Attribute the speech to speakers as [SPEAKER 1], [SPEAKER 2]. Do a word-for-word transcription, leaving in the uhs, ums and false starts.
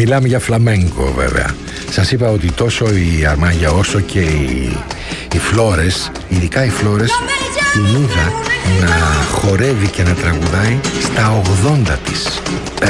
[SPEAKER 1] Μιλάμε για φλαμέγκο βέβαια. Σας είπα ότι τόσο η Αρμάνια όσο και οι, οι Φλόρες, ειδικά οι Φλόρες, την είδα να χορεύει και να τραγουδάει στα ογδόντα της.